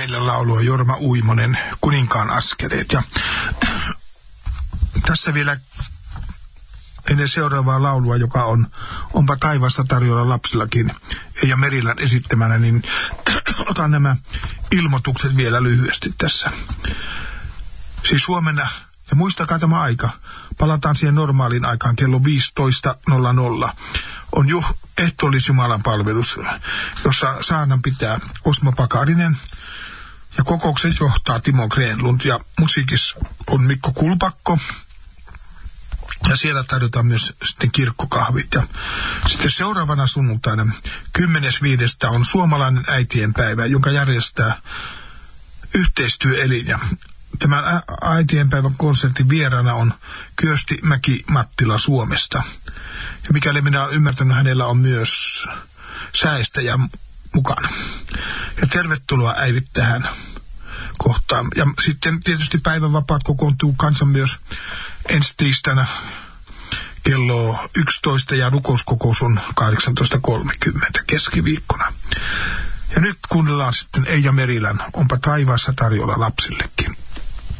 meille laulua Jorma Uimonen, Kuninkaan askeleet. Ja tässä vielä ennen seuraavaa laulua, joka on Onpa taivaassa tarjolla lapsillakin Eija Merilän esittämänä, niin otan nämä ilmoitukset vielä lyhyesti tässä. Siis huomenna, ja muistakaa tämä aika, palataan siihen normaaliin aikaan kello 15.00. On ehtoollisjumalan palvelus, jossa saarnan pitää Osmo Pakarinen ja kokouksen johtaa Timo Grenlund ja musiikissa on Mikko Kulpakko. Ja siellä tarjotaan myös sitten kirkkokahvit. Ja sitten seuraavana sunnuntaina 10.5. on suomalainen äitienpäivä, jonka järjestää yhteistyöelin. Ja tämän äitienpäivän konsertin vieraana on Kyösti Mäki-Mattila Suomesta. Ja mikäli minä olen ymmärtänyt, hänellä on myös säestäjä mukana. Ja tervetuloa äidit tähän kohtaan. Ja sitten tietysti päivänvapaat kokoontuu kanssa myös ensi tiistaina kello 11 ja rukouskokous on 18.30 keskiviikkona. Ja nyt kuunnellaan sitten Eija Merilän Onpa taivaassa tarjolla lapsillekin.